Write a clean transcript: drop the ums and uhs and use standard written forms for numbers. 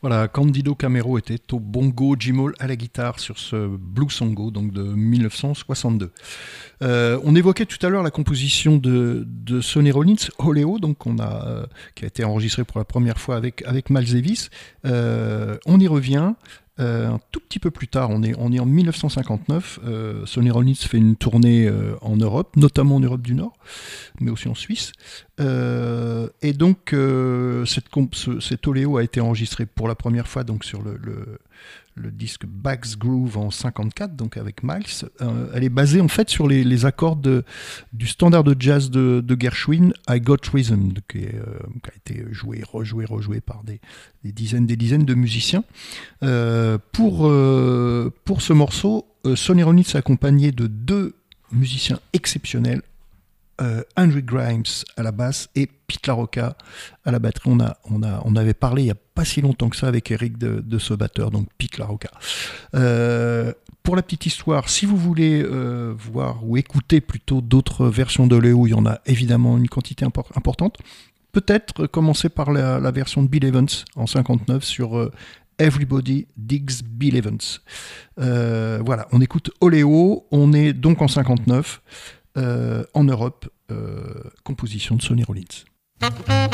Voilà, Candido Camero était au bongo, Jim Hall à la guitare sur ce Blue Songo, donc de 1962. On évoquait tout à l'heure la composition de Sonny Rollins, Oléo, donc qui a été enregistré pour la première fois avec Miles Davis. On y revient. Un tout petit peu plus tard, on est en 1959. Sonny Rollins fait une tournée en Europe, notamment en Europe du Nord, mais aussi en Suisse. Et donc, cet Oléo a été enregistré pour la première fois donc, sur le disque Bags Groove en 54, donc avec Miles. Elle est basée en fait sur les accords du standard de jazz de Gershwin, I Got Rhythm, qui a été joué, rejoué par des dizaines de musiciens. Pour ce morceau, Sonny Rollins est accompagné de deux musiciens exceptionnels, Henry Grimes à la basse et Pete LaRocca à la batterie. On avait parlé il n'y a pas si longtemps que ça avec Eric de ce batteur, donc Pete LaRocca. Pour la petite histoire, si vous voulez voir ou écouter plutôt d'autres versions de Léo, il y en a évidemment une quantité importante. Peut-être commencer par la version de Bill Evans en 59 sur Everybody Digs Bill Evans. Voilà, on écoute Oléo, on est donc en 59. En Europe, composition de Sonny Rollins.